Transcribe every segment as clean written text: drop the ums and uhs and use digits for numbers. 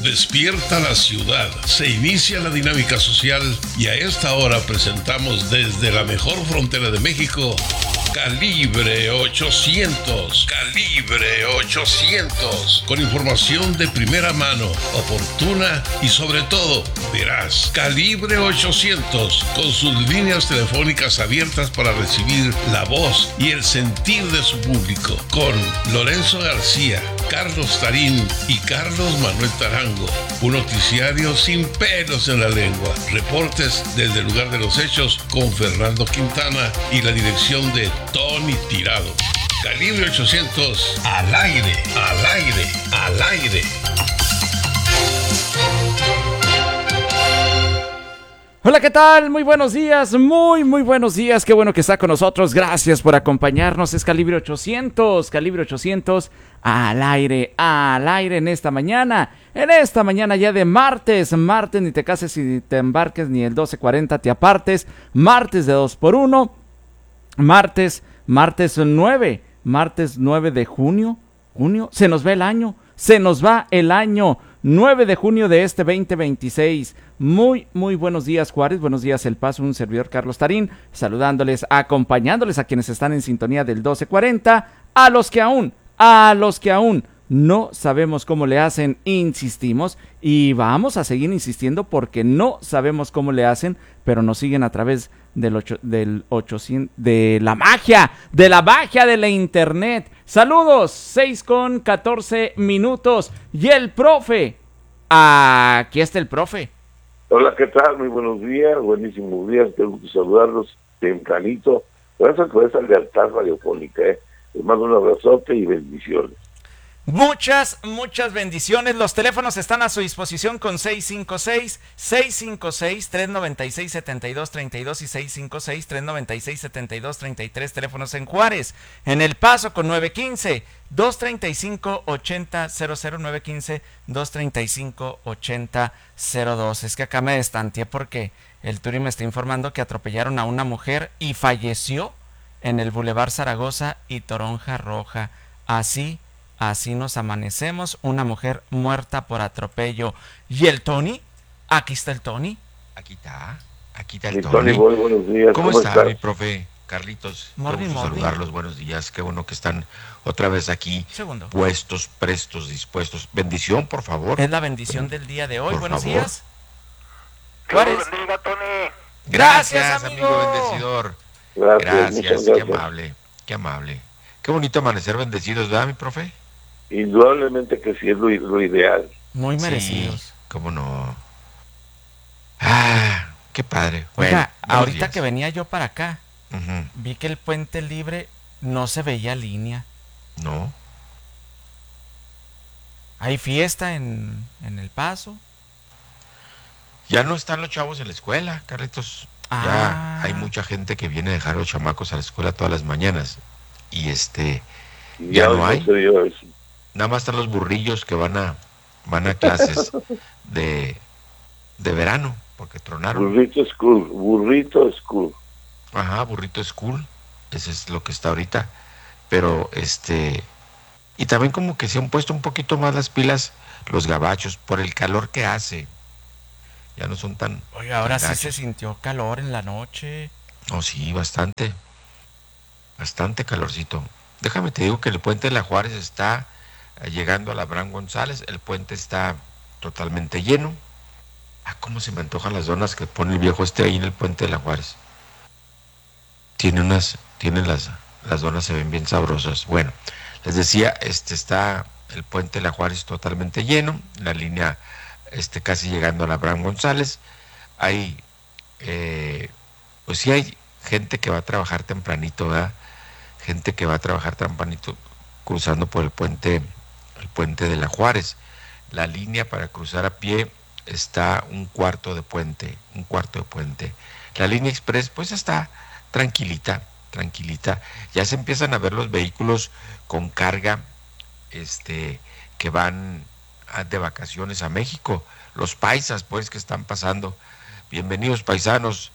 Despierta la ciudad, se inicia la dinámica social y a esta hora presentamos desde la mejor frontera de México, Calibre 800. Calibre 800. Con información de primera mano, oportuna y sobre todo veraz. Calibre 800. Con sus líneas telefónicas abiertas para recibir la voz y el sentir de su público. Con Lorenzo García, Carlos Tarín y Carlos Manuel Tarango. Un noticiario sin pelos en la lengua. Reportes desde el lugar de los hechos con Fernando Quintana y la dirección de Tony Tirado. Calibre 800, al aire, al aire, al aire. Hola, ¿qué tal? Muy buenos días, muy buenos días. Qué bueno que está con nosotros. Gracias por acompañarnos. Es Calibre 800, Calibre 800, al aire en esta mañana. En esta mañana ya de martes, ni te cases ni te embarques, ni el 12:40 te apartes. Martes de 2x1, martes 9 de junio, se nos va el año, 9 de junio de este 2026. Muy buenos días, Juárez, buenos días, El Paso, un servidor Carlos Tarín, saludándoles, acompañándoles a quienes están en sintonía del 12:40, a los que aún no sabemos cómo le hacen, insistimos y vamos a seguir insistiendo porque no sabemos cómo le hacen, pero nos siguen a través de la magia de la internet. Saludos, 6:14 y el profe, aquí está el profe. Hola, ¿qué tal? Muy buenos días, buenísimos días, tengo que saludarlos tempranito. Gracias por esa lealtad radiofónica, Les mando un abrazote y bendiciones. Muchas bendiciones. Los teléfonos están a su disposición con 656-396-7232 y 656-396-7233, teléfonos en Juárez. En El Paso con 915-235-8000, 915-235-8002. Es que acá me destanteé porque el Turi me está informando que atropellaron a una mujer y falleció en el Boulevard Zaragoza y Toronja Roja. Así nos amanecemos, una mujer muerta por atropello. ¿Y el Tony? Aquí está el Tony. Aquí está el Tony. Buenos días. ¿Cómo está mi profe Carlitos? Morning. Saludarlos, buenos días. Qué bueno que están otra vez aquí. Segundo. Puestos, prestos, dispuestos. Bendición, por favor. Es la bendición del día de hoy. Por buenos favor. Días. Juárez. Bendiga, Tony. Gracias, amigo bendecidor. Gracias. Qué amable. Qué bonito amanecer bendecidos, ¿verdad, mi profe? Indudablemente que sí es lo ideal. Muy merecidos. Sí, cómo no. Qué padre. Oiga, Bueno, ahorita días. que venía yo para acá, vi que el puente libre no se veía línea. No. Hay fiesta en El Paso. Ya no están los chavos en la escuela, Carlitos. Ya hay mucha gente que viene a dejar a los chamacos a la escuela todas las mañanas. Y ya no hay. Nada más están los burrillos que van a clases de verano, porque tronaron. Burrito School. Ajá, Burrito School. Ese es lo que está ahorita. Pero y también como que se han puesto un poquito más las pilas los gabachos por el calor que hace. Ya no son tan... Oiga, ahora tan sí se sintió calor en la noche. Oh, sí, bastante calorcito. Déjame te digo que el puente de la Juárez está llegando a la Abraham González. El puente está totalmente lleno. Cómo se me antojan las donas que pone el viejo ahí en el puente de la Juárez. Las donas, se ven bien sabrosas. Bueno, les decía, está el puente de la Juárez totalmente lleno, la línea casi llegando a la Abraham González. Hay pues sí hay gente que va a trabajar tempranito, ¿verdad? Gente que va a trabajar tempranito cruzando por el puente de la Juárez. La línea para cruzar a pie está un cuarto de puente. La línea express pues está tranquilita. Ya se empiezan a ver los vehículos con carga que van de vacaciones a México. Los paisas pues que están pasando. Bienvenidos, paisanos.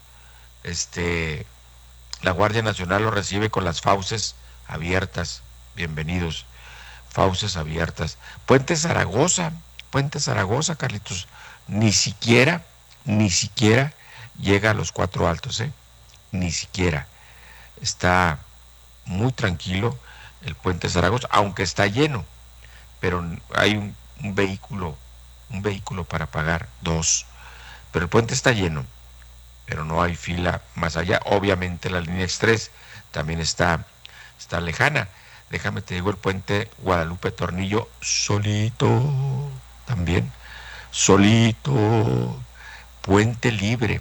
La Guardia Nacional los recibe con las fauces abiertas. Bienvenidos. Fauces abiertas. Puente Zaragoza puente Zaragoza, Carlitos, ni siquiera llega a los 4 altos, ni siquiera. Está muy tranquilo el puente Zaragoza, aunque está lleno, pero hay un vehículo para pagar, 2, pero el puente está lleno, pero no hay fila más allá. Obviamente la línea Express también está lejana. Déjame te digo, el puente Guadalupe Tornillo solito, también solito. Puente libre,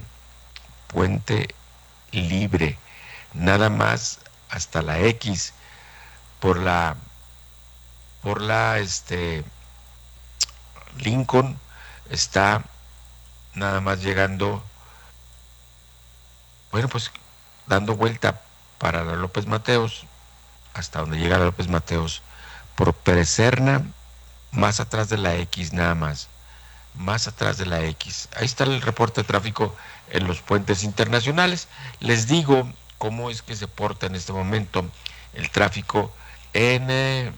nada más hasta la X, por la Lincoln está nada más llegando, bueno, pues dando vuelta para la López Mateos, hasta donde llega la López Mateos, por Perecerna, más atrás de la X, nada más atrás de la X. Ahí está el reporte de tráfico en los puentes internacionales. Les digo cómo es que se porta en este momento el tráfico en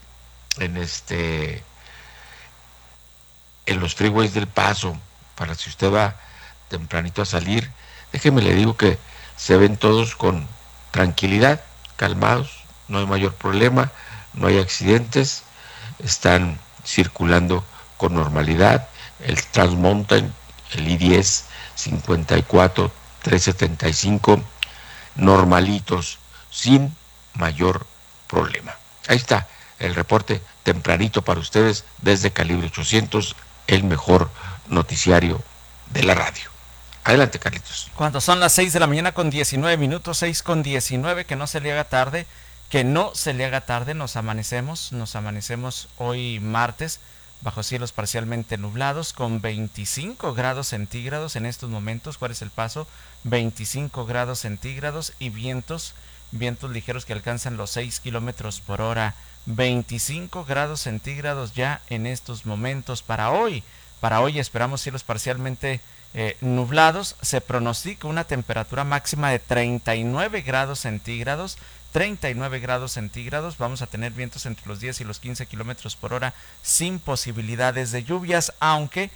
los freeways del Paso, para si usted va tempranito a salir. Déjeme le digo que se ven todos con tranquilidad, calmados, no hay mayor problema, no hay accidentes, están circulando con normalidad. El Transmountain, el I-10, 54, 375, normalitos, sin mayor problema. Ahí está el reporte tempranito para ustedes desde Calibre 800, el mejor noticiario de la radio. Adelante, Carlitos. Cuando son las 6 de la mañana con 19 minutos, 6:19, que no se le haga tarde, nos amanecemos hoy martes, bajo cielos parcialmente nublados, con 25 grados centígrados en estos momentos. ¿Cuál es el Paso? 25 grados centígrados y vientos ligeros que alcanzan los 6 kilómetros por hora. 25 grados centígrados ya en estos momentos para hoy. Para hoy esperamos cielos parcialmente nublados. Se pronostica una temperatura máxima de 39 grados centígrados. 39 grados centígrados, vamos a tener vientos entre los 10 y los 15 kilómetros por hora sin posibilidades de lluvias, aunque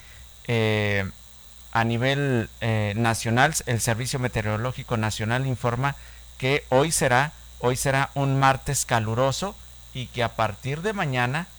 a nivel nacional, el Servicio Meteorológico Nacional informa que hoy será un martes caluroso y que a partir de mañana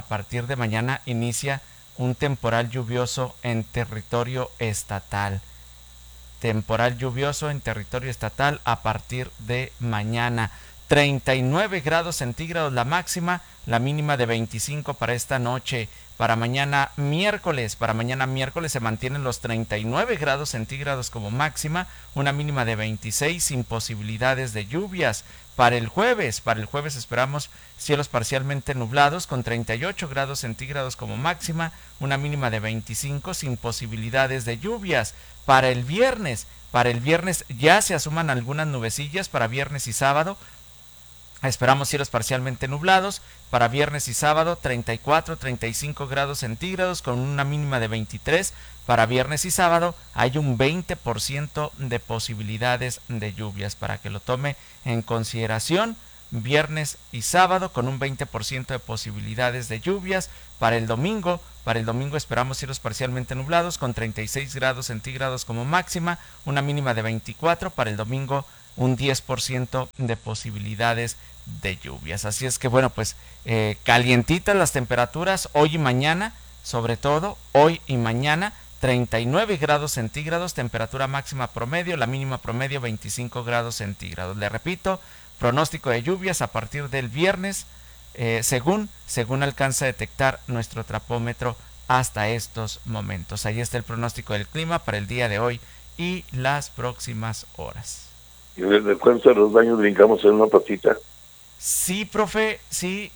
inicia un temporal lluvioso en territorio estatal. Temporal lluvioso en territorio estatal a partir de mañana. 39 grados centígrados la máxima, la mínima de 25 para esta noche. Para mañana miércoles se mantienen los 39 grados centígrados como máxima, una mínima de 26 sin posibilidades de lluvias. Para el jueves esperamos cielos parcialmente nublados con 38 grados centígrados como máxima, una mínima de 25 sin posibilidades de lluvias. Para el viernes ya se asuman algunas nubecillas para viernes y sábado. Esperamos cielos parcialmente nublados para viernes y sábado, 34, 35 grados centígrados con una mínima de 23. Para viernes y sábado hay un 20% de posibilidades de lluvias, para que lo tome en consideración. Viernes y sábado con un 20% de posibilidades de lluvias. Para el domingo esperamos cielos parcialmente nublados con 36 grados centígrados como máxima, una mínima de 24. Para el domingo un 10% de posibilidades de lluvias. Así es que bueno, pues calientitas las temperaturas hoy y mañana, sobre todo hoy y mañana. 39 grados centígrados, temperatura máxima promedio, la mínima promedio 25 grados centígrados. Le repito, pronóstico de lluvias a partir del viernes, según alcanza a detectar nuestro trapómetro hasta estos momentos. Ahí está el pronóstico del clima para el día de hoy y las próximas horas. ¿Y desde cuántos de los daños brincamos en una patita? Sí, profe, sí,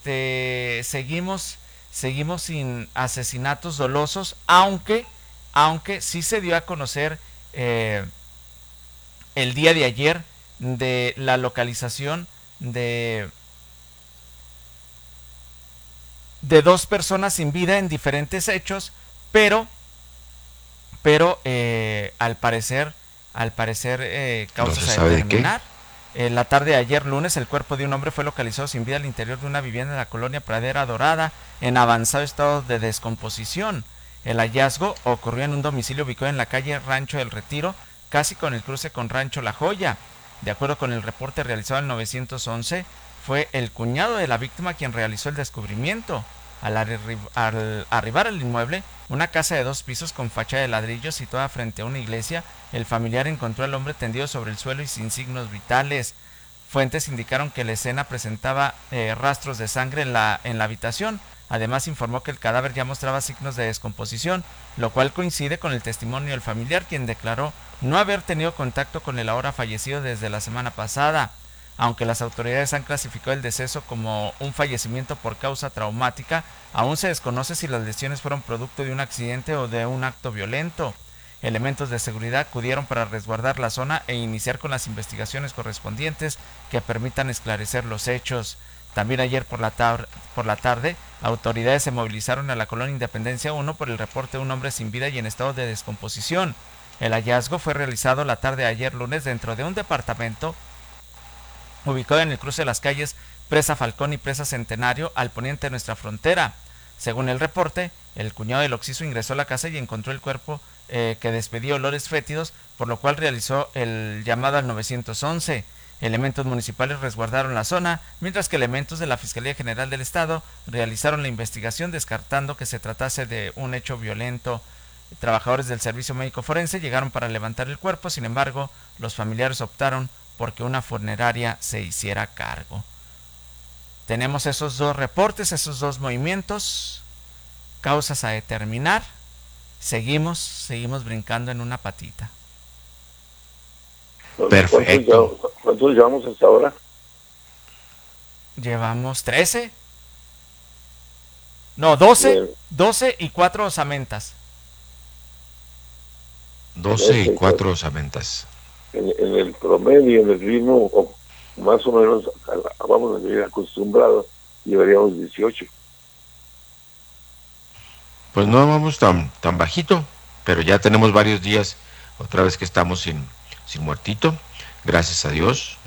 seguimos sin asesinatos dolosos, aunque sí se dio a conocer el día de ayer de la localización de 2 personas sin vida en diferentes hechos, pero al parecer causas a determinar. En la tarde de ayer lunes, el cuerpo de un hombre fue localizado sin vida al interior de una vivienda en la colonia Pradera Dorada, en avanzado estado de descomposición. El hallazgo ocurrió en un domicilio ubicado en la calle Rancho del Retiro, casi con el cruce con Rancho La Joya. De acuerdo con el reporte realizado al 911, fue el cuñado de la víctima quien realizó el descubrimiento. Al arribar al inmueble, una casa de 2 pisos con fachada de ladrillo situada frente a una iglesia, el familiar encontró al hombre tendido sobre el suelo y sin signos vitales. Fuentes indicaron que la escena presentaba rastros de sangre en la habitación. Además informó que el cadáver ya mostraba signos de descomposición, lo cual coincide con el testimonio del familiar, quien declaró no haber tenido contacto con el ahora fallecido desde la semana pasada. Aunque las autoridades han clasificado el deceso como un fallecimiento por causa traumática, aún se desconoce si las lesiones fueron producto de un accidente o de un acto violento. Elementos de seguridad acudieron para resguardar la zona e iniciar con las investigaciones correspondientes que permitan esclarecer los hechos. También ayer por la tarde, autoridades se movilizaron a la colonia Independencia 1 por el reporte de un hombre sin vida y en estado de descomposición. El hallazgo fue realizado la tarde de ayer lunes dentro de un departamento ubicado en el cruce de las calles Presa Falcón y Presa Centenario, al poniente de nuestra frontera. Según el reporte, el cuñado del occiso ingresó a la casa y encontró el cuerpo que despedía olores fétidos, por lo cual realizó el llamado al 911. Elementos municipales resguardaron la zona, mientras que elementos de la Fiscalía General del Estado realizaron la investigación descartando que se tratase de un hecho violento. Trabajadores del Servicio Médico Forense llegaron para levantar el cuerpo, sin embargo, los familiares optaron porque una funeraria se hiciera cargo. Tenemos esos 2 reportes, esos 2 movimientos, causas a determinar. Seguimos brincando en una patita. Perfecto. ¿Cuántos llevamos hasta ahora? Llevamos 13. No, 12. 12 y 4 osamentas. 12 y 4 osamentas. En el promedio, en el ritmo, más o menos, vamos a vivir acostumbrados, llevaríamos 18. Pues no vamos tan bajito, pero ya tenemos varios días, otra vez que estamos sin muertito, gracias a Dios,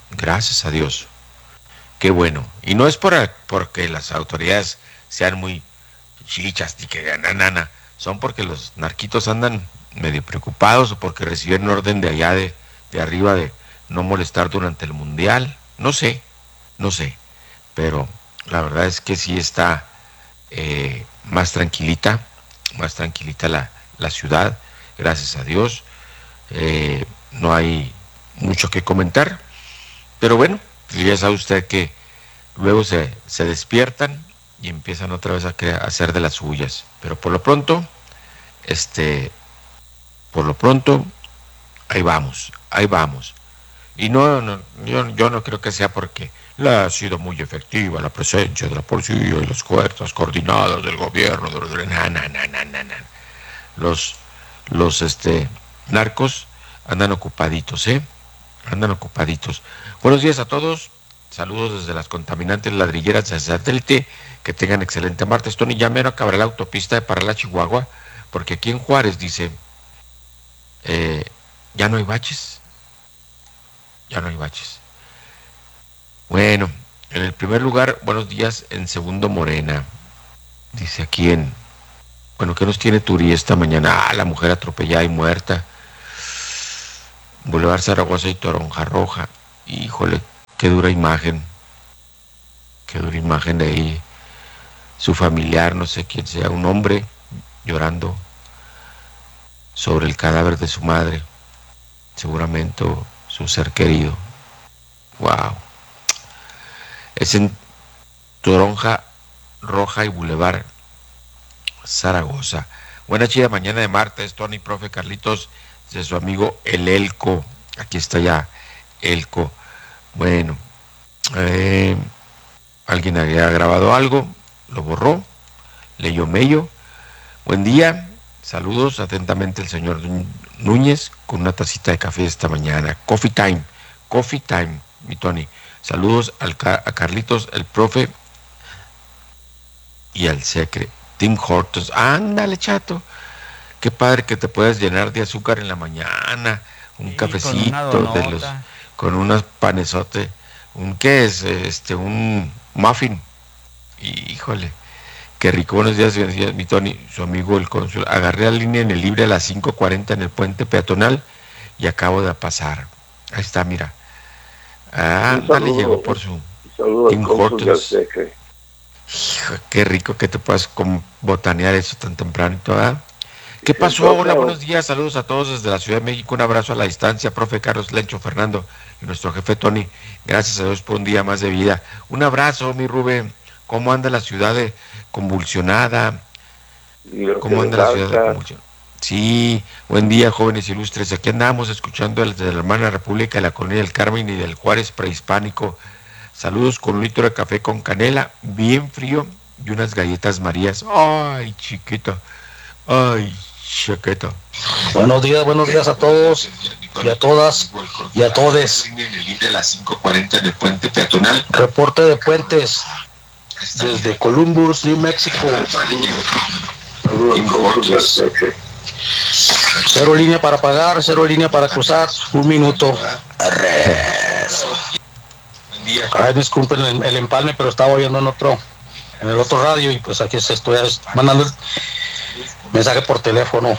qué bueno. Y no es porque las autoridades sean muy chichas, ni que son porque los narquitos andan medio preocupados o porque recibieron orden de allá de arriba de no molestar durante el mundial, no sé, pero la verdad es que sí está más tranquilita la ciudad, gracias a Dios. No hay mucho que comentar, pero bueno, ya sabe usted que luego se despiertan y empiezan otra vez a hacer de las suyas, pero por lo pronto ahí vamos. Y yo no creo que sea porque ha sido muy efectiva la presencia de la policía y las fuerzas coordinadas del gobierno. Los narcos andan ocupaditos, Buenos días a todos. Saludos desde las contaminantes ladrilleras de Satélite. Que tengan excelente martes. Tony, ya mero acabará la autopista de Parral a Chihuahua, porque aquí en Juárez dice, ya no hay baches. Bueno, en el primer lugar, buenos días. En segundo, Morena. Dice aquí ¿qué nos tiene Turi esta mañana? La mujer atropellada y muerta. Boulevard Zaragoza y Toronja Roja. Híjole, qué dura imagen de ahí. Su familiar, no sé quién sea, un hombre llorando sobre el cadáver de su madre, seguramente su ser querido. Wow. Es en Toronja Roja y Boulevard Zaragoza. Buena chida mañana de martes, Tony, profe, Carlitos, de su amigo el Elco. Aquí está ya Elco. Bueno, alguien había grabado algo, lo borró, leyó mello. Buen día, saludos atentamente el señor Núñez con una tacita de café esta mañana. Coffee time, mi Tony. Saludos a Carlitos, el profe y al secre. Tim Hortons, ándale, chato. Qué padre que te puedas llenar de azúcar en la mañana, un cafecito con unos panesote, ¿qué es? Un muffin. Y, híjole, qué rico. Buenos días, mi Tony, su amigo el cónsul. Agarré la línea en el libre a las 5:40 en el puente peatonal y acabo de pasar. Ahí está, mira. Dale, llegó por su Tim Hortons. Hijo, qué rico que te puedas botanear eso tan tempranito, ¿verdad? ¿Qué pasó? Hola, buenos días, saludos a todos desde la Ciudad de México, un abrazo a la distancia, profe Carlos Lencho, Fernando y nuestro jefe Tony, gracias a Dios por un día más de vida. Un abrazo, mi Rubén, ¿cómo anda la ciudad convulsionada? ¿Cómo anda la ciudad convulsionada? Sí, buen día, jóvenes ilustres, aquí andamos escuchando desde la hermana República de la Colonia del Carmen y del Juárez prehispánico. Saludos con un litro de café con canela, bien frío, y unas galletas Marías. Ay, chiquito, ay, chiquito. Buenos días a todos y a todas y a todes. Reporte de puentes desde Columbus, New Mexico. Cero línea para pagar, cero línea para cruzar, 1 minuto. Ay, disculpen el empalme, pero estaba oyendo en el otro radio y pues aquí estoy mandando el mensaje por teléfono.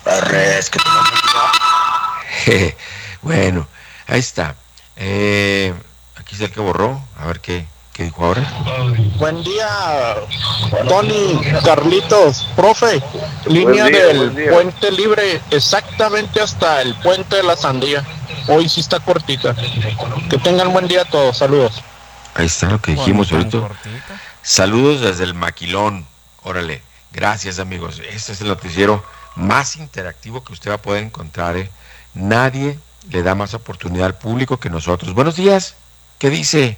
Bueno, ahí está. Aquí es el que borró. A ver qué dijo ahora. Buen día, Tony, Carlitos, profe. Línea del puente libre exactamente hasta el puente de la Sandía. Hoy sí está cortita. Que tengan buen día todos. Saludos. Ahí está lo que dijimos ahorita. Saludos desde el Maquilón. Órale. Gracias, amigos. Este es el noticiero más interactivo que usted va a poder encontrar. Nadie le da más oportunidad al público que nosotros. Buenos días. ¿Qué dice?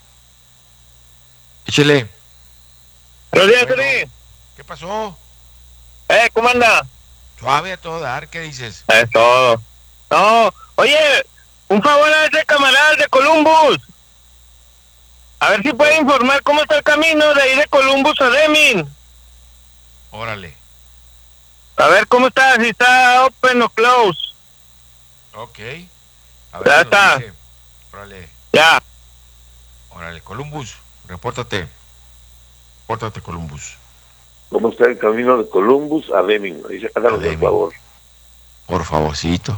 Échele. Buenos días, Tony. ¿Qué pasó? ¿Cómo anda? Suave a todo dar. ¿Qué dices? Es todo. No, oye, un favor a ese camarada de Columbus. A ver si puede informar cómo está el camino de ahí de Columbus a Deming. Órale. A ver cómo está, si está open o close. Ok. A ver, ya está. Órale. Ya. Órale, Columbus, repórtate. Repórtate, Columbus. ¿Cómo está el camino de Columbus a Deming? Dice, háganos el favor. Por favorcito.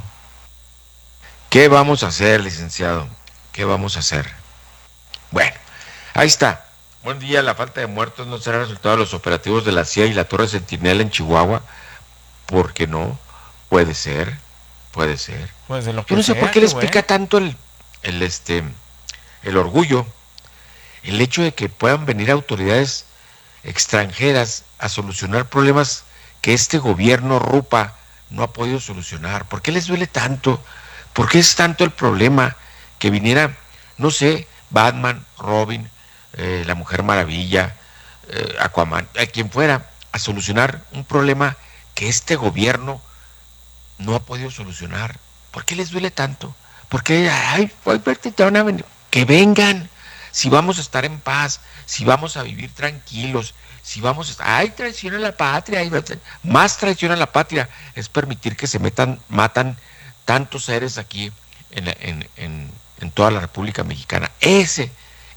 ¿Qué vamos a hacer, licenciado? ¿Qué vamos a hacer? Bueno, ahí está. Buen día, la falta de muertos no será resultado de los operativos de la CIA y la Torre Centinela en Chihuahua. ¿Por qué no? Puede ser. Pues de lo que yo no sé por qué les pica tanto el orgullo, el hecho de que puedan venir autoridades extranjeras a solucionar problemas que este gobierno rupa no ha podido solucionar. ¿Por qué les duele tanto? ¿Por qué es tanto el problema que viniera, no sé, Batman, Robin, la Mujer Maravilla, Aquaman, a quien fuera, a solucionar un problema que este gobierno no ha podido solucionar? ¿Por qué les duele tanto? ¿Por qué? Que vengan. Si vamos a estar en paz, si vamos a vivir tranquilos, si vamos a... ¡Ay, traición a la patria! Más traición a la patria es permitir que se matan tantos seres aquí en toda la República Mexicana. Ese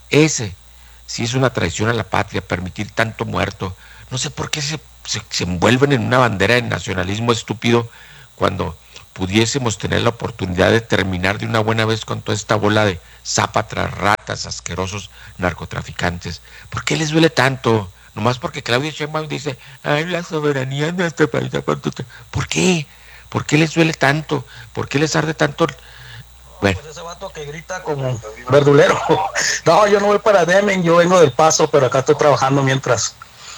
sí es una traición a la patria, permitir tanto muerto. No sé por qué se envuelven en una bandera de nacionalismo estúpido cuando pudiésemos tener la oportunidad de terminar de una buena vez con toda esta bola de zápatras, ratas, asquerosos narcotraficantes. ¿Por qué les duele tanto? Nomás porque Claudia Sheinbaum dice, ay, la soberanía de nuestro país. ¿Por qué? ¿Por qué les duele tanto? ¿Por qué les arde tanto? Bueno. Pues ese vato que grita como verdulero. No, yo no voy para Deming, yo vengo del Paso, pero acá estoy trabajando mientras.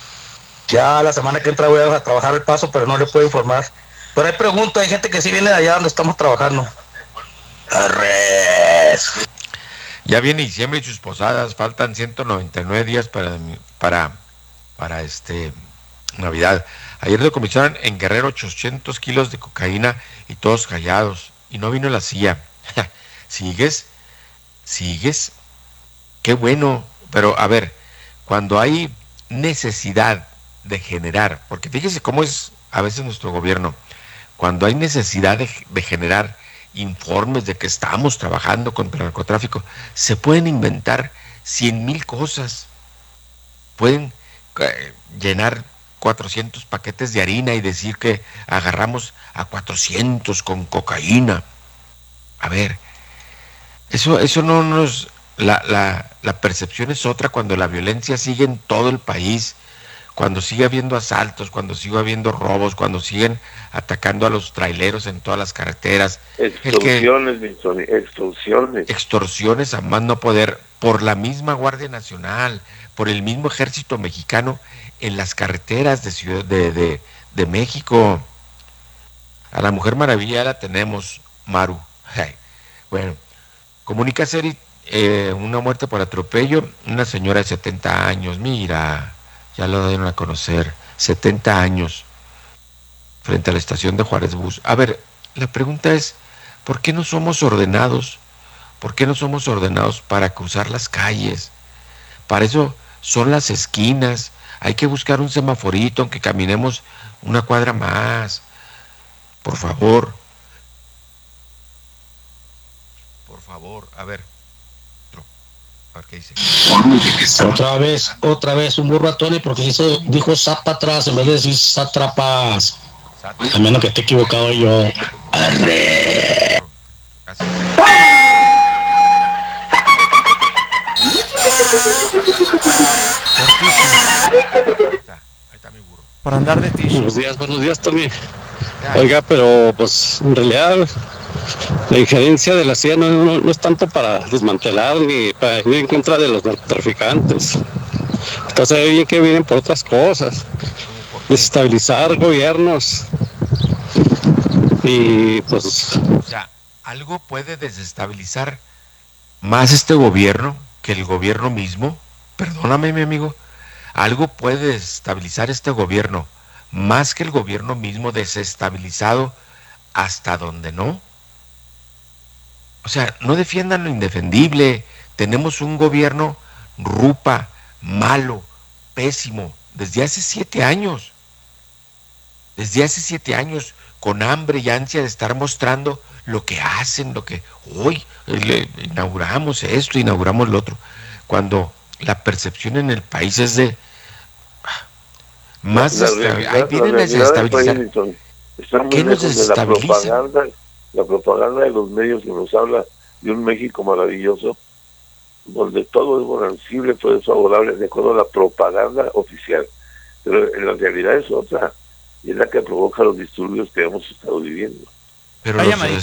Ya la semana que entra voy a trabajar el Paso, pero no le puedo informar. Pero hay preguntas, hay gente que sí viene de allá donde estamos trabajando. ¡Arres! Ya viene diciembre y sus posadas, faltan 199 días para Navidad. Ayer decomisaron en Guerrero 800 kilos de cocaína y todos callados. Y no vino la CIA. ¿Sigues? Qué bueno. Pero a ver, cuando hay necesidad de generar, porque fíjese cómo es a veces nuestro gobierno, cuando hay necesidad de generar informes de que estamos trabajando contra el narcotráfico. Se pueden inventar 100,000 cosas. Pueden llenar 400 paquetes de harina y decir que agarramos a 400 con cocaína. A ver, eso no nos... La percepción es otra cuando la violencia sigue en todo el país, cuando sigue habiendo asaltos, cuando sigue habiendo robos, cuando siguen atacando a los traileros en todas las carreteras. Extorsiones a más no poder, por la misma Guardia Nacional, por el mismo Ejército Mexicano en las carreteras de México. A la Mujer Maravilla la tenemos, Maru. Bueno, comunica ser una muerte por atropello, una señora de 70 años, mira, ya lo dieron a conocer, 70 años, frente a la estación de Juárez Bus. A ver, la pregunta es, ¿por qué no somos ordenados? ¿Por qué no somos ordenados para cruzar las calles? Para eso son las esquinas, hay que buscar un semaforito, aunque caminemos una cuadra más. Por favor, a ver qué dice. Otra vez un burro a Tony porque dijo Zapatras en vez de decir Sátrapas. A menos que esté equivocado yo. ¡Arre! Ahí está mi burro. Por andar de ticho. Buenos días, Tony. Oiga, pero pues en realidad la injerencia de la CIA no es tanto para desmantelar ni para ir en contra de los narcotraficantes. Entonces bien que vienen por otras cosas, desestabilizar gobiernos y pues... O sea, algo puede desestabilizar más este gobierno que el gobierno mismo. Perdóname, mi amigo. Algo puede desestabilizar este gobierno más que el gobierno mismo, desestabilizado hasta donde no. O sea, no defiendan lo indefendible. Tenemos un gobierno rupa, malo, pésimo, desde hace 7 años. Desde hace 7 años, con hambre y ansia de estar mostrando lo que hacen, lo que hoy inauguramos esto, inauguramos lo otro. Cuando la percepción en el país es de más ahí vienen a desestabilizar. ¿Qué nos desestabiliza? La propaganda de los medios que nos habla de un México maravilloso, donde todo es bonancible, todo es favorable, de acuerdo a la propaganda oficial. Pero en la realidad es otra, y es la que provoca los disturbios que hemos estado viviendo. Pero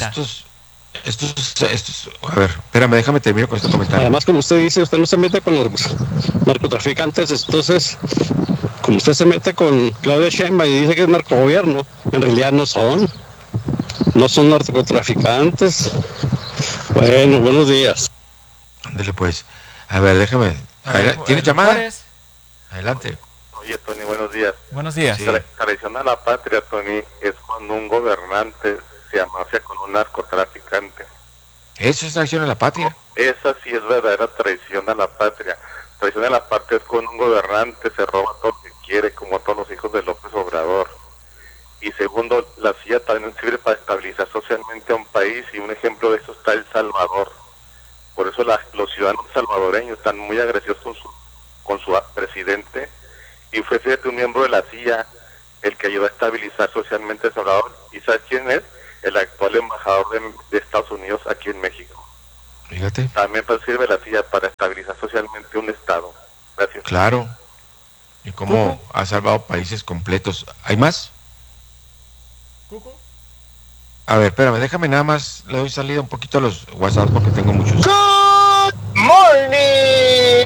estos, a ver, espérame, déjame terminar con este comentario. Además, como usted dice, usted no se mete con los narcotraficantes, entonces, como usted se mete con Claudia Sheinbaum y dice que es narcogobierno, en realidad no son narcotraficantes. Bueno, buenos días. Ándale pues, a ver, déjame. ¿Tienes llamada? Adelante. Oye, Tony, buenos días. Buenos días. Sí. Traición a la patria, Tony, es cuando un gobernante se asocia con un narcotraficante. ¿Eso es traición a la patria? Esa sí es verdadera traición a la patria. Traición a la patria es cuando un gobernante se roba todo lo que quiere, como todos los hijos de López Obrador. Y segundo, la CIA también sirve para estabilizar socialmente a un país, y un ejemplo de eso está El Salvador. Por eso los ciudadanos salvadoreños están muy agresivos con su presidente, y fue, fíjate, un miembro de la CIA el que ayudó a estabilizar socialmente El Salvador. ¿Y sabes quién es? El actual embajador de Estados Unidos aquí en México. Fíjate. También sirve la CIA para estabilizar socialmente un estado. Gracias. Claro. ¿Y cómo ha salvado países completos? ¿Hay más? A ver, espérame, déjame nada más, le doy salida un poquito a los WhatsApp porque tengo muchos. Good morning.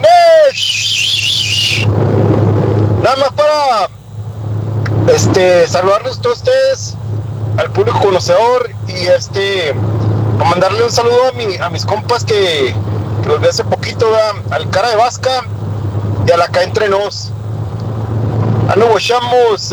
Nada más para saludarles a todos ustedes, al público conocedor, y para mandarle un saludo a mis compas que los vi hace poquito, al Cara de Vasca y a la Acá Entre Nos. Nos guachamos,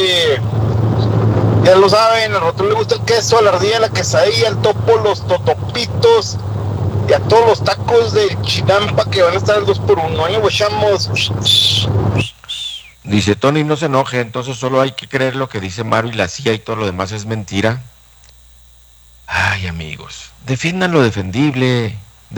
ya lo saben, a nosotros le gusta el queso, a la ardilla, la quesadilla, el topo, los totopitos y a todos los tacos de chinampa que van a estar al 2x1. Ahí lo guachamos. Dice Tony, no se enoje, entonces solo hay que creer lo que dice Maru y la CIA y todo lo demás es mentira. Ay, amigos, defiendan lo defendible.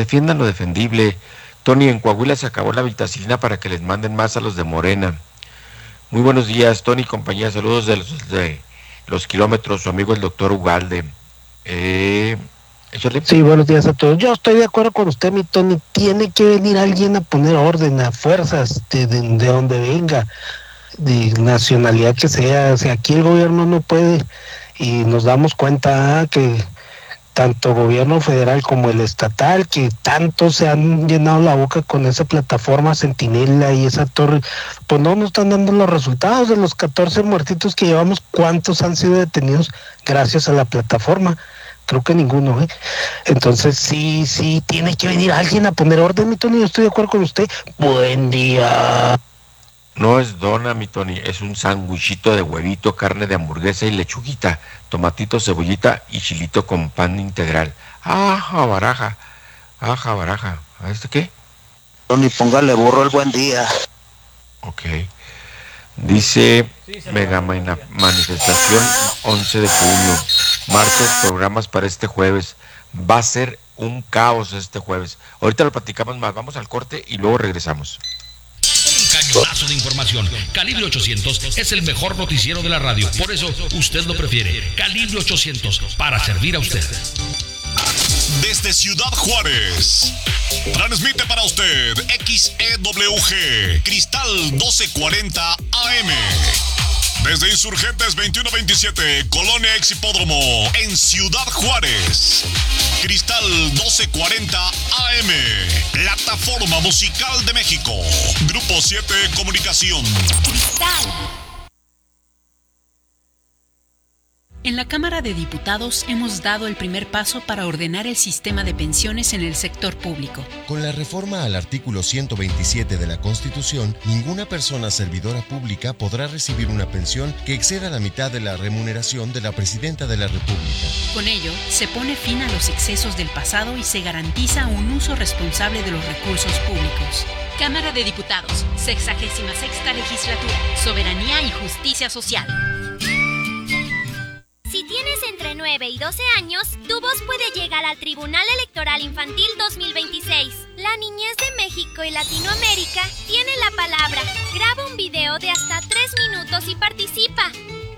Tony, en Coahuila se acabó la vitacilina para que les manden más a los de Morena. Muy buenos días, Tony, compañía. Saludos de los kilómetros, su amigo el doctor Ugalde. Échale. Sí, buenos días a todos. Yo estoy de acuerdo con usted, mi Tony. Tiene que venir alguien a poner orden a fuerzas de donde venga, de nacionalidad que sea. O sea, aquí el gobierno no puede, y nos damos cuenta que tanto gobierno federal como el estatal, que tanto se han llenado la boca con esa plataforma Centinela y esa torre, pues no nos están dando los resultados. De los 14 muertitos que llevamos, ¿cuántos han sido detenidos gracias a la plataforma? Creo que ninguno, ¿eh? Entonces sí, tiene que venir alguien a poner orden, mi Tony. Yo estoy de acuerdo con usted. Buen día. No es dona, mi Tony, es un sándwichito de huevito, carne de hamburguesa y lechuguita, tomatito, cebollita y chilito con pan integral. ¡Aja, baraja! ¿A este qué? Tony, póngale burro el buen día. Ok. Dice mega manifestación 11 de junio. Marchas, programas para este jueves. Va a ser un caos este jueves. Ahorita lo platicamos más. Vamos al corte y luego regresamos. Cañonazo de información. Calibre 800 es el mejor noticiero de la radio. Por eso usted lo prefiere. Calibre 800, para servir a usted. Desde Ciudad Juárez, transmite para usted XEWG Cristal 1240 AM. Desde Insurgentes 2127, Colonia Exhipódromo, en Ciudad Juárez. Cristal 1240 AM, plataforma musical de México. Grupo 7 Comunicación. Cristal. En la Cámara de Diputados hemos dado el primer paso para ordenar el sistema de pensiones en el sector público. Con la reforma al artículo 127 de la Constitución, ninguna persona servidora pública podrá recibir una pensión que exceda la mitad de la remuneración de la Presidenta de la República. Con ello, se pone fin a los excesos del pasado y se garantiza un uso responsable de los recursos públicos. Cámara de Diputados, 66ª Legislatura, Soberanía y Justicia Social. Si tienes entre 9 y 12 años, tu voz puede llegar al Tribunal Electoral Infantil 2026. La niñez de México y Latinoamérica tiene la palabra. Graba un video de hasta 3 minutos y participa.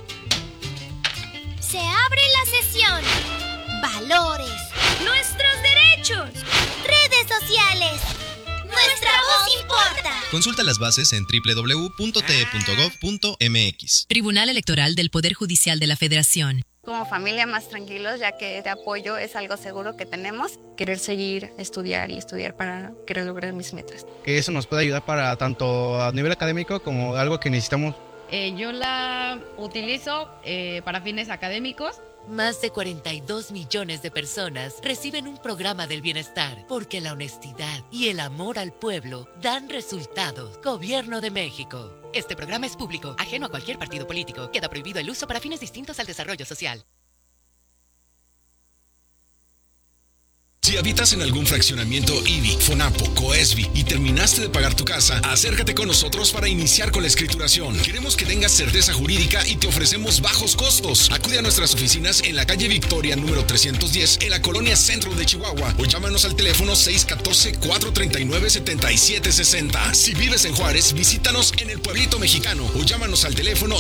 Se abre la sesión. Valores. Nuestros derechos. Redes sociales. Nuestra voz importa. Consulta las bases en www.te.gov.mx. Tribunal Electoral del Poder Judicial de la Federación. Como familia más tranquilos, ya que de apoyo es algo seguro que tenemos. Querer seguir, estudiar para querer lograr mis metas. Que eso nos puede ayudar para tanto a nivel académico como algo que necesitamos. Yo la utilizo para fines académicos. Más de 42 millones de personas reciben un programa del bienestar porque la honestidad y el amor al pueblo dan resultados. Gobierno de México. Este programa es público, ajeno a cualquier partido político. Queda prohibido el uso para fines distintos al desarrollo social. Si habitas en algún fraccionamiento IBI, FONAPO, COESBI y terminaste de pagar tu casa, acércate con nosotros para iniciar con la escrituración. Queremos que tengas certeza jurídica y te ofrecemos bajos costos. Acude a nuestras oficinas en la calle Victoria número 310 en la colonia Centro de Chihuahua o llámanos al teléfono 614-439-7760. Si vives en Juárez, visítanos en el Pueblito Mexicano o llámanos al teléfono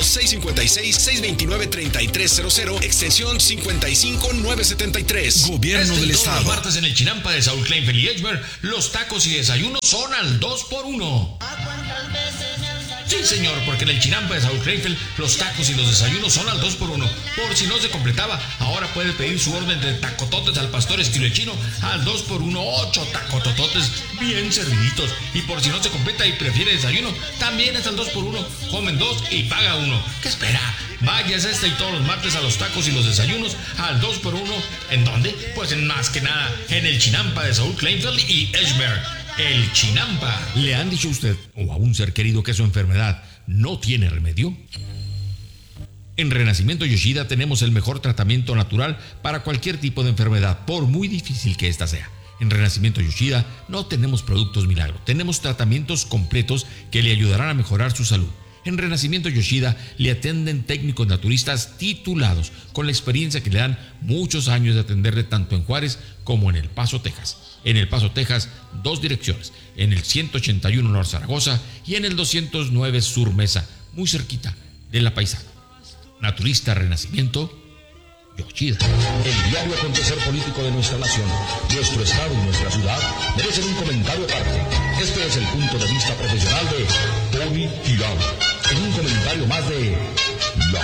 656-629-3300 extensión 55973. Gobierno del Estado. En el Chinampa de Saúl Kleinfeld y Edgemer, los tacos y desayunos son al 2x1. Sí, señor, porque en el Chinampa de Saúl Kleinfeld, los tacos y los desayunos son al 2x1. Por si no se completaba, ahora puede pedir su orden de tacototes al pastor estilo chino al 2x1, 8 tacotototes bien serviditos. Y por si no se completa y prefiere desayuno, también es al 2x1. Comen 2 y paga 1. ¿Qué espera? Váyase y todos los martes a los tacos y los desayunos al 2x1. ¿En dónde? Pues en más que nada, en el Chinampa de Saúl Kleinfeld y Edgemer. El Chinampa. ¿Le han dicho a usted o a un ser querido que su enfermedad no tiene remedio? En Renacimiento Yoshida tenemos el mejor tratamiento natural para cualquier tipo de enfermedad, por muy difícil que ésta sea. En Renacimiento Yoshida no tenemos productos milagro, tenemos tratamientos completos que le ayudarán a mejorar su salud. En Renacimiento Yoshida le atienden técnicos naturistas titulados con la experiencia que le dan muchos años de atenderle tanto en Juárez como en El Paso, Texas. En El Paso, Texas, 2 direcciones, en el 181 North Zaragoza y en el 209 Sur Mesa, muy cerquita de La Paisana. Naturista Renacimiento Yoshida. El diario acontecer político de nuestra nación, nuestro estado y nuestra ciudad merecen un comentario aparte. Este es el punto de vista profesional de Tony Tirado, en un comentario más de La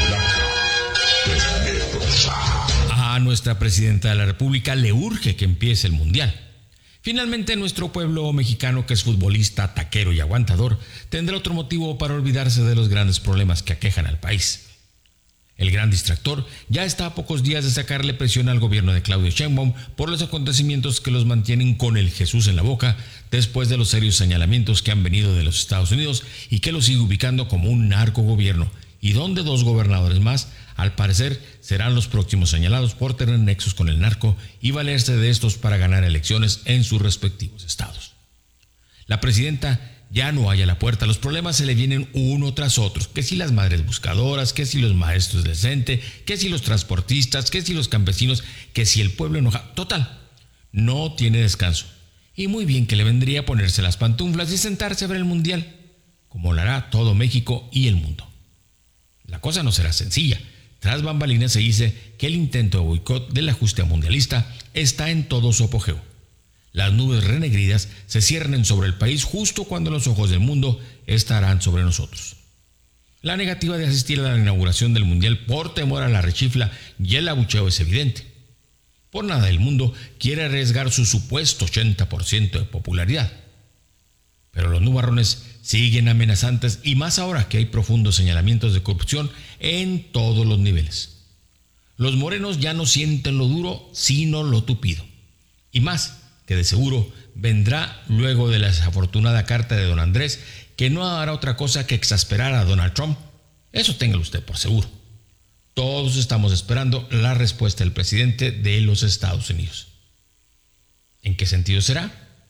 Polaca Tenebrosa. A nuestra presidenta de la República le urge que empiece el Mundial. Finalmente, nuestro pueblo mexicano, que es futbolista, taquero y aguantador, tendrá otro motivo para olvidarse de los grandes problemas que aquejan al país. El gran distractor ya está a pocos días de sacarle presión al gobierno de Claudia Sheinbaum por los acontecimientos que los mantienen con el Jesús en la boca después de los serios señalamientos que han venido de los Estados Unidos y que lo sigue ubicando como un narcogobierno, y donde 2 gobernadores más, al parecer, serán los próximos señalados por tener nexos con el narco y valerse de estos para ganar elecciones en sus respectivos estados. La presidenta ya no halla la puerta, los problemas se le vienen uno tras otro, que si las madres buscadoras, que si los maestros del CENTE, que si los transportistas, que si los campesinos, que si el pueblo enojado. Total, no tiene descanso. Y muy bien que le vendría ponerse las pantuflas y sentarse a ver el Mundial, como lo hará todo México y el mundo. La cosa no será sencilla. Tras bambalinas se dice que el intento de boicot del ajuste mundialista está en todo su apogeo. Las nubes renegridas se ciernen sobre el país justo cuando los ojos del mundo estarán sobre nosotros. La negativa de asistir a la inauguración del Mundial por temor a la rechifla y el abucheo es evidente. Por nada del mundo quiere arriesgar su supuesto 80% de popularidad. Pero los nubarrones siguen amenazantes, y más ahora que hay profundos señalamientos de corrupción en todos los niveles. Los morenos ya no sienten lo duro, sino lo tupido. Y más, que de seguro vendrá luego de la desafortunada carta de don Andrés, que no hará otra cosa que exasperar a Donald Trump. Eso téngalo usted por seguro. Todos estamos esperando la respuesta del presidente de los Estados Unidos. ¿En qué sentido será?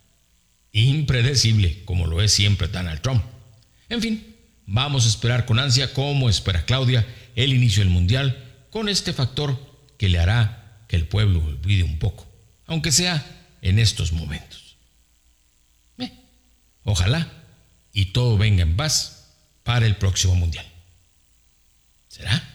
Impredecible, como lo es siempre Donald Trump. En fin, vamos a esperar con ansia, como espera Claudia, el inicio del Mundial, con este factor que le hará que el pueblo olvide un poco, aunque sea en estos momentos. Ojalá y todo venga en paz para el próximo Mundial. ¿Será?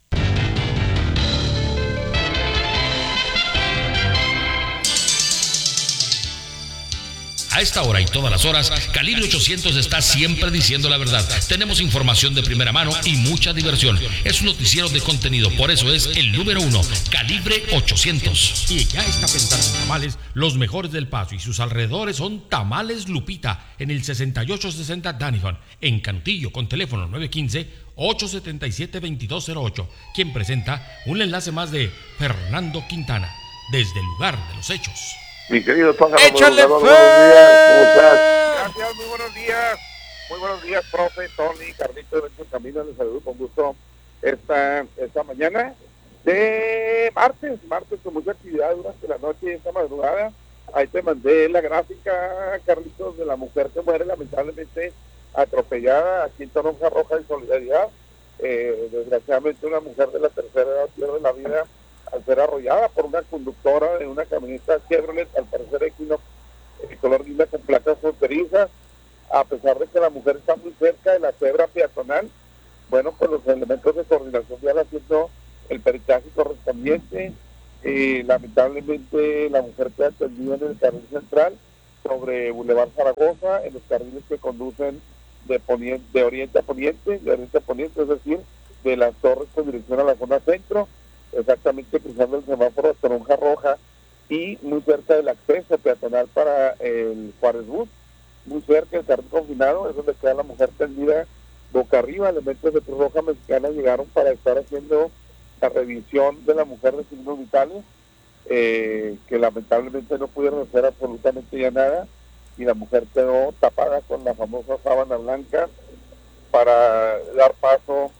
A esta hora y todas las horas, Calibre 800 está siempre diciendo la verdad. Tenemos información de primera mano y mucha diversión. Es un noticiero de contenido, por eso es el número 1, Calibre 800. Y ya está pensando en tamales, los mejores del Paso y sus alrededores son Tamales Lupita, en el 6860 Danifon, en Canutillo, con teléfono 915-877-2208, quien presenta un enlace más de Fernando Quintana, desde el lugar de los hechos. Mi querido Pájaro, ¡échale fe! ¿Cómo estás? Gracias, muy buenos días. Muy buenos días, profe, Tony, Carlitos, de Camino, les saludo con gusto esta mañana de martes con mucha actividad durante la noche y esta madrugada. Ahí te mandé la gráfica, Carlitos, de la mujer que muere lamentablemente atropellada aquí en Toronja Roja de Solidaridad. Desgraciadamente una mujer de la tercera edad pierde la vida al ser arrollada por una conductora de una camioneta Chevrolet, al parecer Equinox, color lila con placas fronterizas, a pesar de que la mujer está muy cerca de la cebra peatonal. Bueno, pues los elementos de coordinación vial haciendo el peritaje correspondiente. Lamentablemente la mujer queda atendida en el carril central sobre Boulevard Zaragoza, en los carriles que conducen de oriente a poniente, es decir, de las Torres con dirección a la zona centro, exactamente cruzando el semáforo de Toronja Roja y muy cerca del acceso peatonal para el Juárez Bus, muy cerca del carril confinado, es donde queda la mujer tendida boca arriba. Elementos de Cruz Roja Mexicana llegaron para estar haciendo la revisión de la mujer de signos vitales, que lamentablemente no pudieron hacer absolutamente ya nada, y la mujer quedó tapada con la famosa sábana blanca para dar paso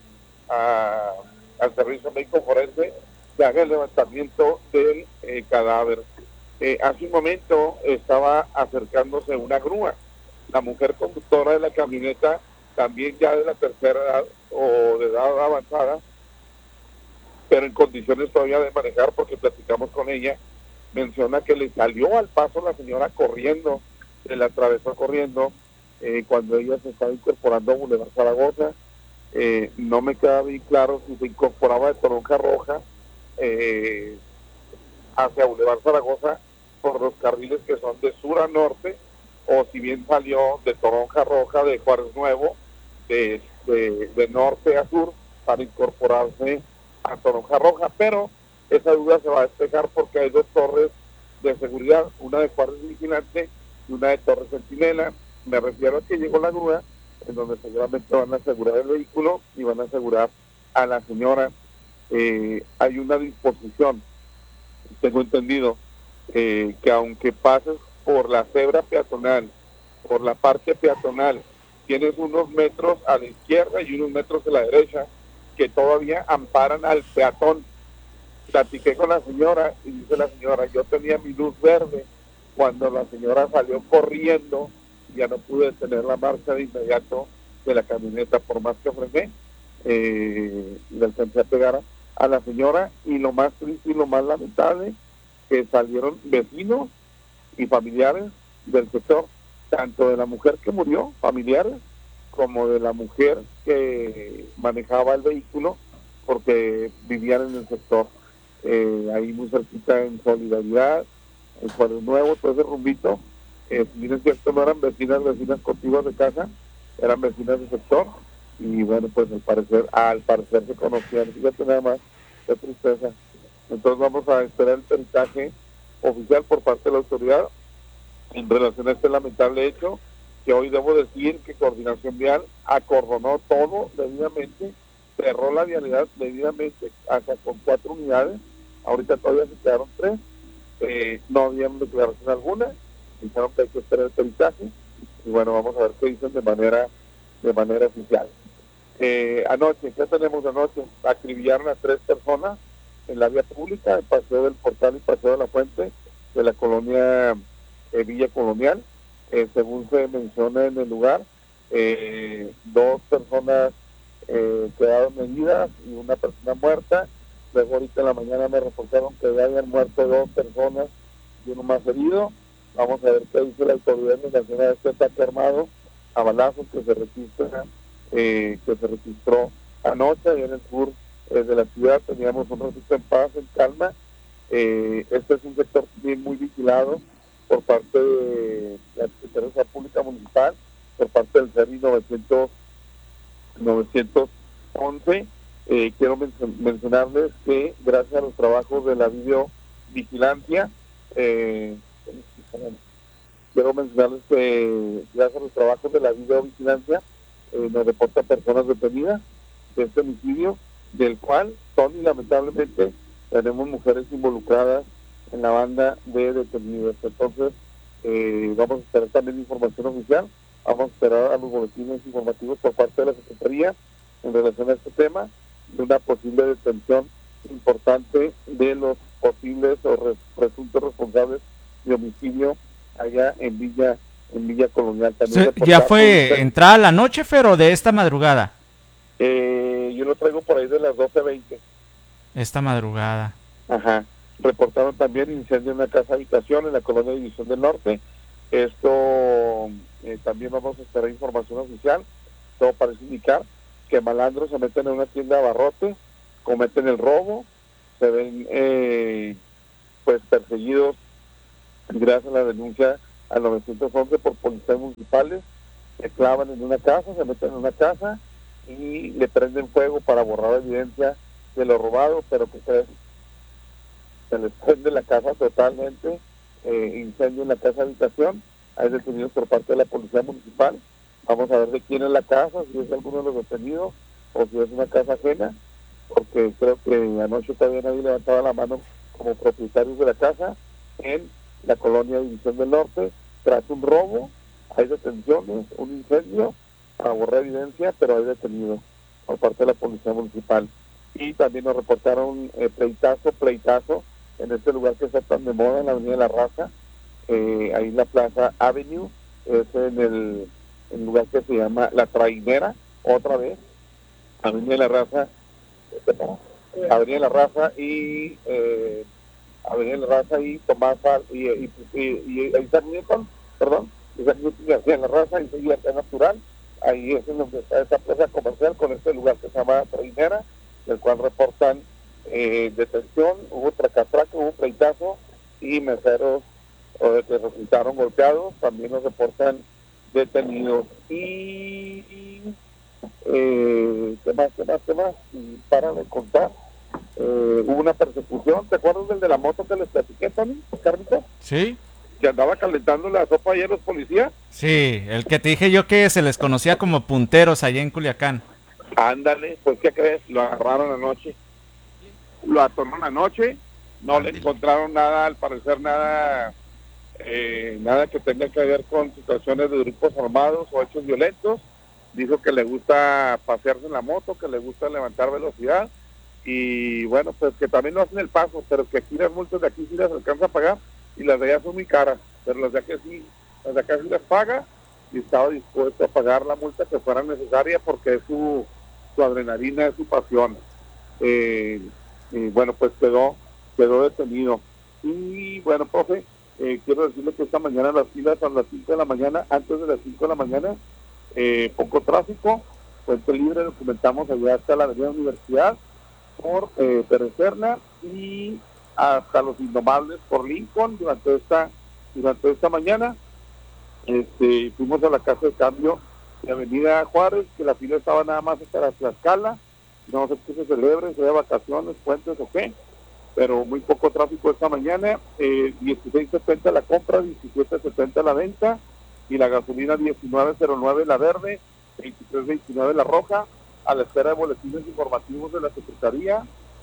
al servicio médico forense que haga el levantamiento del cadáver. Hace un momento estaba acercándose una grúa. La mujer conductora de la camioneta también ya de la tercera edad o de edad avanzada, pero en condiciones todavía de manejar, porque platicamos con ella, menciona que le salió al paso la señora corriendo, se la atravesó corriendo cuando ella se estaba incorporando a Boulevard Zaragoza. No me queda bien claro si se incorporaba de Toronja Roja hacia Boulevard Zaragoza por los carriles que son de sur a norte, o si bien salió de Toronja Roja, de Juárez Nuevo, de norte a sur, para incorporarse a Toronja Roja, pero esa duda se va a despejar porque hay dos torres de seguridad, una de Juárez Vigilante y una de Torres Centinela. Me refiero a que llegó la grúa, en donde seguramente van a asegurar el vehículo y van a asegurar a la señora. Hay una disposición, tengo entendido, que aunque pases por la cebra peatonal, por la parte peatonal, tienes unos metros a la izquierda y unos metros a la derecha que todavía amparan al peatón. Platiqué con la señora y dice la señora, yo tenía mi luz verde cuando la señora salió corriendo, ya no pude detener la marcha de inmediato de la camioneta, por más que frené, le alcancé a pegar a la señora, y lo más triste y lo más lamentable, que salieron vecinos y familiares del sector, tanto de la mujer que murió, familiares, como de la mujer que manejaba el vehículo, porque vivían en el sector, ahí muy cerquita en Solidaridad, en Juárez Nuevo, todo ese rumbito. Si bien es cierto, no eran vecinas contiguas de casa, eran vecinas del sector, y bueno, pues al parecer se conocían. Fíjate nada más, qué tristeza. Entonces vamos a esperar el peritaje oficial por parte de la autoridad en relación a este lamentable hecho, que hoy debo decir que Coordinación Vial acordonó todo debidamente, cerró la vialidad debidamente, hasta con 4 unidades, ahorita todavía se quedaron 3, no habían declaración alguna, dijeron que hay que esperar el peritaje, y bueno, vamos a ver qué dicen de manera oficial. Anoche, ¿qué tenemos de anoche? Acribillaron a 3 personas en la vía pública, el Paseo del Portal y Paseo de la Fuente, de la colonia Villa Colonial. Según se menciona en el lugar, 2 personas quedaron heridas y una persona muerta. Luego ahorita en la mañana me reportaron que ya habían muerto 2 personas y uno más herido. Vamos a ver qué dice la autoridad en relación a este ataque armado a balazos que se registró anoche ahí en el sur de la ciudad. Teníamos un ratito en paz, en calma. Este es un sector bien muy vigilado por parte de la Secretaría de Seguridad Pública Municipal, por parte del CERI 911. Quiero mencionarles que gracias a los trabajos de la videovigilancia, nos reporta personas detenidas de este homicidio, del cual Tony, lamentablemente, tenemos mujeres involucradas en la banda de detenidos. Entonces, vamos a esperar también información oficial, vamos a esperar a los boletines informativos por parte de la Secretaría en relación a este tema, de una posible detención importante de los posibles o presuntos responsables de homicidio allá en Villa Colonial. También ¿Ya fue entrada la noche, Fer, o de esta madrugada? Yo lo traigo por ahí de las 12:20. Esta madrugada. Ajá. Reportaron también incendio en una casa habitación en la colonia División del Norte. Esto también vamos a esperar información oficial. Todo parece indicar que malandros se meten en una tienda de abarrotes, cometen el robo, se ven pues perseguidos gracias a la denuncia al 911 por policías municipales. Se clavan en una casa, se meten en una casa y le prenden fuego para borrar evidencia de lo robado, pero que se les prende la casa totalmente, incendio en la casa habitación. Hay detenidos por parte de la policía municipal. Vamos a ver de quién es la casa, si es alguno de los detenidos o si es una casa ajena, porque creo que anoche todavía nadie levantaba la mano como propietarios de la casa en la colonia División del Norte. Tras un robo, hay detenciones, un incendio para borrar evidencia, pero hay detenidos por parte de la policía municipal. Y también nos reportaron pleitazo en este lugar que está tan de moda, en la Avenida de la Raza, ahí en la Plaza Avenue, es en en un lugar que se llama La Trainera, otra vez, Avenida La Raza y Tomás y Isaac Newton, Isaac Newton García en La Raza y Seguridad Natural. Ahí es donde está esta plaza comercial con este lugar que se llama Trainera, del cual reportan detención, hubo tracatraca, hubo pleitazo y meseros que resultaron golpeados, también nos reportan detenidos. Y ¿qué más? Para de contar, hubo una persecución. ¿Te acuerdas del de la moto que les platiqué, Tony, Carlito? Sí. Que andaba calentando la sopa ayer los policías. Sí, el que te dije yo que se les conocía como punteros allá en Culiacán. Ándale, pues ¿qué crees? Lo agarraron anoche. Lo atoraron anoche, no le encontraron nada, al parecer nada que tenga que ver con situaciones de grupos armados o hechos violentos. Dijo que le gusta pasearse en la moto, que le gusta levantar velocidad y bueno, pues que también no hacen el paso, pero que aquí las multas de aquí sí las alcanza a pagar y las de allá son muy caras, pero las de acá sí las paga y estaba dispuesto a pagar la multa que fuera necesaria porque es su adrenalina, es su pasión. Y bueno, pues quedó detenido. Y bueno, profe, quiero decirle que esta mañana las filas a las 5 de la mañana, antes de las 5 de la mañana, poco tráfico, puente libre, documentamos allá hasta la avenida Universidad, por Perecerna y hasta los Indomables por Lincoln durante esta mañana. Fuimos a la casa de cambio de Avenida Juárez, que la fila estaba nada más hasta la Tlaxcala. No sé qué se celebre, sea vacaciones, puentes o qué, pero muy poco tráfico esta mañana. 16.70 la compra, 17.70 la venta, y la gasolina 19.09 la verde, 23.29 la roja, a la espera de boletines informativos de la Secretaría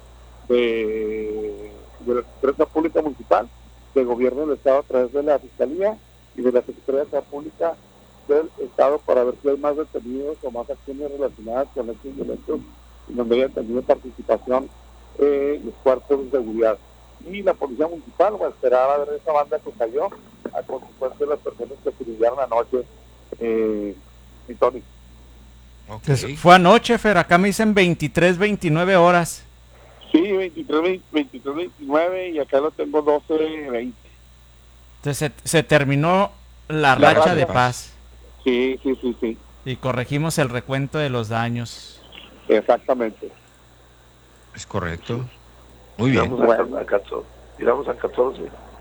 de la Secretaría Pública Municipal, de Gobierno del Estado a través de la Fiscalía y de la Secretaría de Seguridad Pública del Estado para ver si hay más detenidos o más acciones relacionadas con hechos violentos y donde hayan tenido participación los cuerpos de seguridad. Y la Policía Municipal va a esperar a ver esa banda que cayó a consecuencia de las personas que se acribillaron anoche, mi Tony. Okay. Fue anoche, Fer, acá me dicen 23-29 horas. Sí, 23-29 y acá lo tengo 12-20. Entonces se terminó la racha de paz. Sí. Y corregimos el recuento de los daños. Exactamente. Es correcto. Muy bien. Llegamos a 14.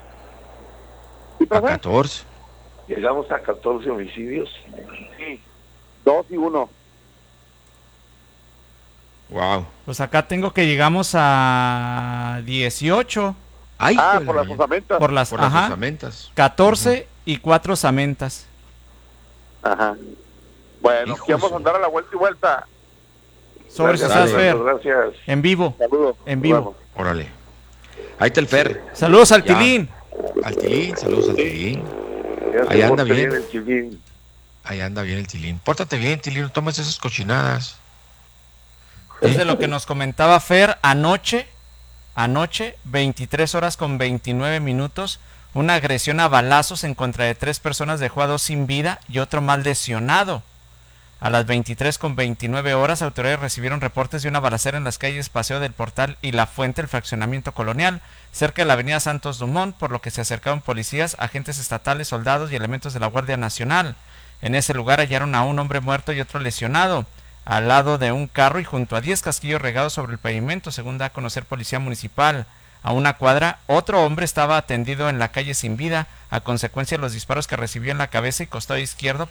¿A 14? Llegamos a 14 homicidios. Sí, 2 y 1. Wow. Pues acá tengo que llegamos a 18. Ay, por las osamentas. Por las osamentas. 14 y 4 osamentas. Ajá. Bueno, vamos a andar a la vuelta y vuelta. Sobre Fer. Gracias. En vivo. Saludos. En vivo. Órale. Ahí está el Fer. Saludos al Tilín. Al Tilín, saludos al Tilín. Ahí anda bien. Ahí anda bien el Tilín. Pórtate bien, Tilín, no tomes esas cochinadas. Es de lo que nos comentaba Fer anoche, 23 horas con 29 minutos, una agresión a balazos en contra de 3 personas dejó a 2 sin vida y otro mal lesionado. A las 23:29 horas, autoridades recibieron reportes de una balacera en las calles Paseo del Portal y La Fuente, el fraccionamiento colonial, cerca de la avenida Santos Dumont, por lo que se acercaron policías, agentes estatales, soldados y elementos de la Guardia Nacional. En ese lugar hallaron a un hombre muerto y otro lesionado, al lado de un carro y junto a 10 casquillos regados sobre el pavimento, según da a conocer Policía Municipal. A una cuadra, otro hombre estaba atendido en la calle sin vida, a consecuencia de los disparos que recibió en la cabeza y costado izquierdo